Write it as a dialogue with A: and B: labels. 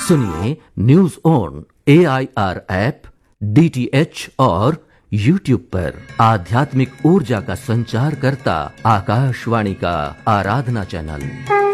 A: सुनिए news on AIR app, DTH और YouTube पर। आध्यात्मिक ऊर्जा का संचार करता आकाशवाणी का आराधना चैनल।